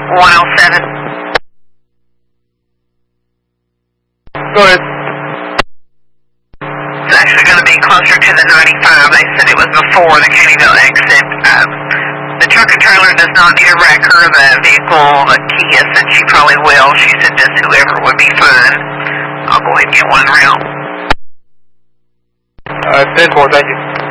107. Go ahead. It's actually going to be closer to the 95. They said it was before the Caneyville exit. The truck and trailer does not need a wrecker. The vehicle, the Kia said she probably will. She said just whoever would be fine. I'll go ahead and get one around. 10-4, thank you.